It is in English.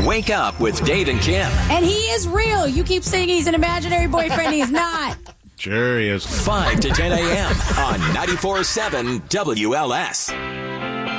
Wake Up with Dave and Kim. And he is real. You keep saying he's an imaginary boyfriend. He's not. Sure he is. 5 to 10 a.m. on 94.7 WLS.